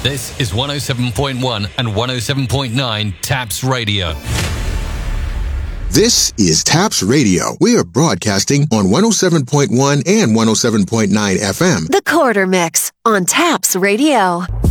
This is 107.1 and 107.9 TAPS Radio. This is TAPS Radio. We are broadcasting on 107.1 and 107.9 FM. The Quarter Mix on TAPS Radio.